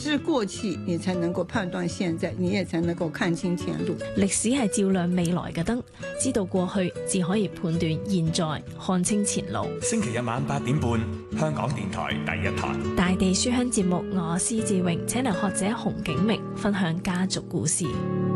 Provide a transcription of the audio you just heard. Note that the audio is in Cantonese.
知過去，你才能夠判斷現在，你也才能夠看清前路。 歷史係照亮未來嘅燈，知道過去，至可以判斷現在，看清前路。 星期日晚8點半，香港電台第一台。 大地書香節目，我施志榮請嚟學者洪景明分享家族故事。